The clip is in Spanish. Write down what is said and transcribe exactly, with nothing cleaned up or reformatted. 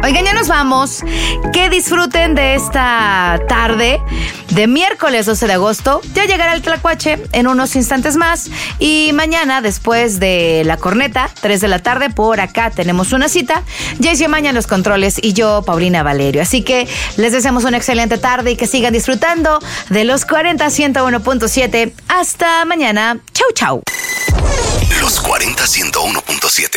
Oigan, ya nos vamos. Que disfruten de esta tarde de miércoles doce de agosto. Ya llegará el Tlacuache en unos instantes más. Y mañana, después de la corneta, tres de la tarde, por acá tenemos una cita. Jessy Maña en los controles y yo, Paulina Valerio. Así que les deseamos una excelente tarde y que sigan disfrutando de los cuarenta ciento uno punto siete. Hasta mañana. Chau, chau. Los cuarenta ciento uno punto siete.